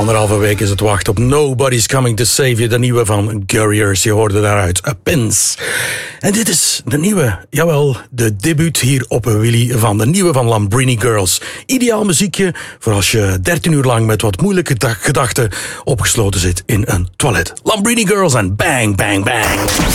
Anderhalve week is het wachten op Nobody's Coming to Save You, de nieuwe van Gurriers. Je hoorde daaruit A Pins. En dit is de nieuwe, jawel, de debuut hier op Willy van de nieuwe van Lambrini Girls. Ideaal muziekje voor als je 13 uur lang met wat moeilijke gedachten opgesloten zit in een toilet. Lambrini Girls en bang, bang, bang.